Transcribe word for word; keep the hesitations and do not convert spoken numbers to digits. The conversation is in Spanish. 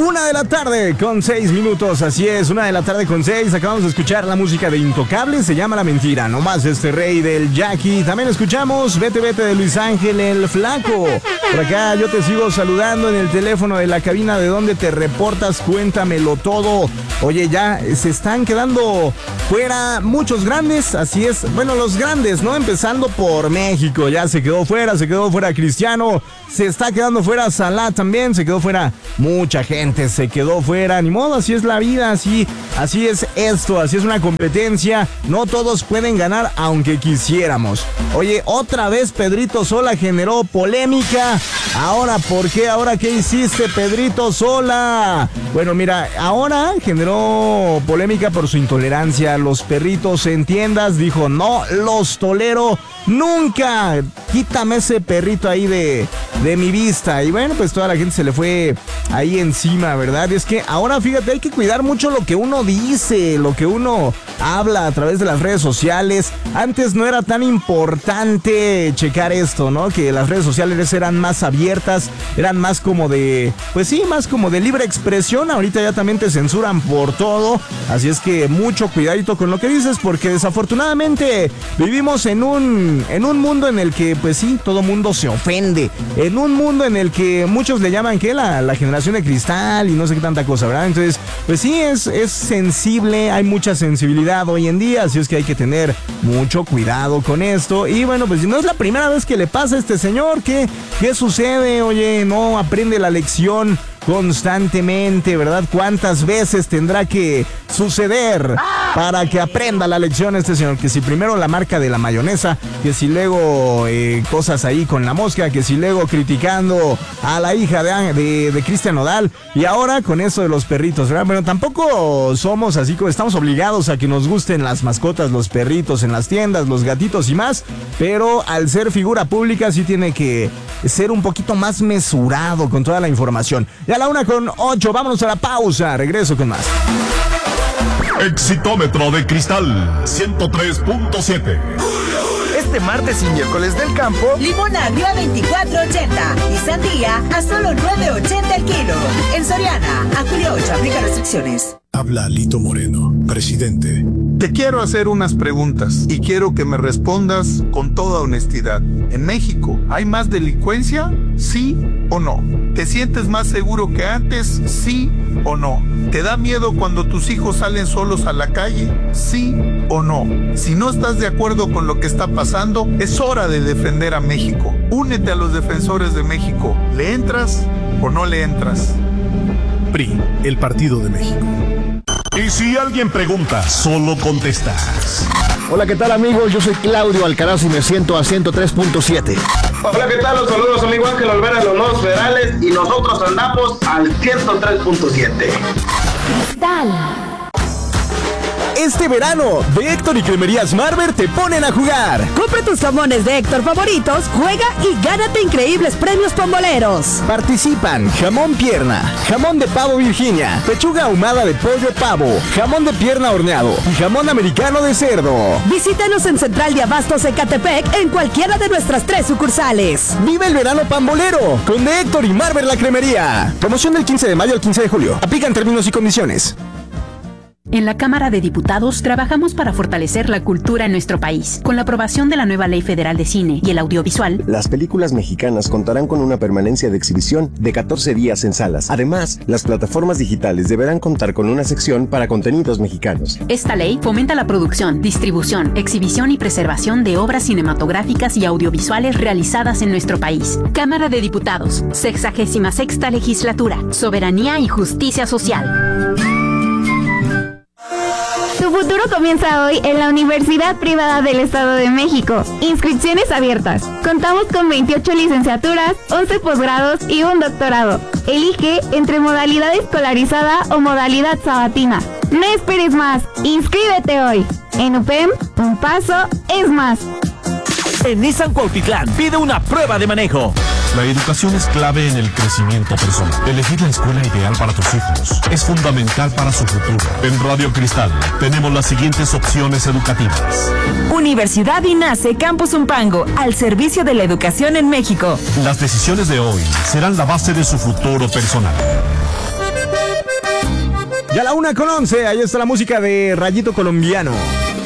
Una de la tarde con seis minutos, así es, una de la tarde con seis. Acabamos de escuchar la música de Intocable, se llama La Mentira, nomás este rey del Jackie. También escuchamos Vete Vete de Luis Ángel el Flaco. Por acá yo te sigo saludando en el teléfono de la cabina de donde te reportas, cuéntamelo todo. Oye, ya se están quedando fuera muchos grandes, así es, bueno, los grandes, ¿no? Empezando por México, ya se quedó fuera, se quedó fuera Cristiano, se está quedando fuera Salah también, se quedó fuera mucha gente, se quedó fuera, ni modo, así es la vida, así, así es esto, así es una competencia, no todos pueden ganar aunque quisiéramos. Oye, otra vez Pedrito Sola generó polémica. Ahora, ¿por qué? ¿Ahora qué hiciste, Pedrito Sola? Bueno, mira, ahora generó polémica por su intolerancia a los perritos en tiendas. Dijo, no los tolero nunca. Quítame ese perrito ahí de, de mi vista. Y bueno, pues toda la gente se le fue ahí encima, ¿verdad? Y es que ahora, fíjate, hay que cuidar mucho lo que uno dice, lo que uno habla a través de las redes sociales. Antes no era tan importante checar esto, ¿no? Que las redes sociales eran más abiertas, eran más como de, pues sí, más como de libre expresión. Ahorita ya también te censuran por todo. Así es que mucho cuidadito con lo que dices, porque desafortunadamente vivimos en un, en un mundo en el que, pues sí, todo mundo se ofende. En un mundo en el que muchos le llaman, ¿qué? La, la generación de cristal y no sé qué tanta cosa, ¿verdad? Entonces, pues sí, es, es sensible, hay mucha sensibilidad hoy en día, así es que hay que tener mucho cuidado con esto. Y bueno, pues no es la primera vez que le pasa a este señor. ¿Qué, qué sucede? Oye, no aprende la lección constantemente, ¿verdad? ¿Cuántas veces tendrá que suceder para que aprenda la lección este señor? Que si primero la marca de la mayonesa, que si luego eh, cosas ahí con la mosca, que si luego criticando a la hija de, de, de Cristian Nodal, y ahora con eso de los perritos, ¿verdad? Bueno, tampoco somos así como estamos obligados a que nos gusten las mascotas, los perritos en las tiendas, los gatitos y más, pero al ser figura pública sí tiene que ser un poquito más mesurado con toda la información. Y a la una con ocho, vámonos a la pausa. Regreso con más. Exitómetro de Cristal ciento tres punto siete. Este martes y miércoles del campo, limón agrio a veinticuatro ochenta y sandía a solo nueve ochenta el kilo. En Soriana, a julio ocho, aplica restricciones. Habla Lito Moreno, presidente. Te quiero hacer unas preguntas y quiero que me respondas con toda honestidad. ¿En México hay más delincuencia? ¿Sí o no? ¿Te sientes más seguro que antes? ¿Sí o no? ¿Te da miedo cuando tus hijos salen solos a la calle? ¿Sí o no? Si no estás de acuerdo con lo que está pasando, es hora de defender a México. Únete a los defensores de México. ¿Le entras o no le entras? P R I, el Partido de México. Y si alguien pregunta, solo contestas. Hola, ¿qué tal, amigos? Yo soy Claudio Alcaraz y me siento a ciento tres punto siete. Hola, ¿qué tal? Los saludos, amigo Ángel Olvera de los Nuevos Federales y nosotros andamos al ciento tres punto siete. Cristal. Este verano, de Héctor y Cremerías Marber te ponen a jugar. Compra tus jamones de Héctor favoritos, juega y gánate increíbles premios pomboleros. Participan jamón pierna, jamón de pavo Virginia, pechuga ahumada de pollo pavo, jamón de pierna horneado y jamón americano de cerdo. Visítanos en Central de Abastos Ecatepec en cualquiera de nuestras tres sucursales. Vive el verano pambolero con de Héctor y Marber la Cremería. Promoción del quince de mayo al quince de julio. Aplican términos y condiciones. En la Cámara de Diputados trabajamos para fortalecer la cultura en nuestro país. Con la aprobación de la nueva Ley Federal de Cine y el Audiovisual, las películas mexicanas contarán con una permanencia de exhibición de catorce días en salas. Además, las plataformas digitales deberán contar con una sección para contenidos mexicanos. Esta ley fomenta la producción, distribución, exhibición y preservación de obras cinematográficas y audiovisuales realizadas en nuestro país. Cámara de Diputados, sexagésima sexta legislatura, soberanía y justicia social. Tu futuro comienza hoy en la Universidad Privada del Estado de México. Inscripciones abiertas. Contamos con veintiocho licenciaturas, once posgrados y un doctorado. Elige entre modalidad escolarizada o modalidad sabatina. No esperes más. Inscríbete hoy. En U P E M, un paso es más. En Nissan Cuautitlán pide una prueba de manejo. La educación es clave en el crecimiento personal. Elegir la escuela ideal para tus hijos es fundamental para su futuro. En Radio Cristal tenemos las siguientes opciones educativas. Universidad INACE Campus Umpango, al servicio de la educación en México. Las decisiones de hoy serán la base de su futuro personal. Ya a la una con once, ahí está la música de Rayito Colombiano.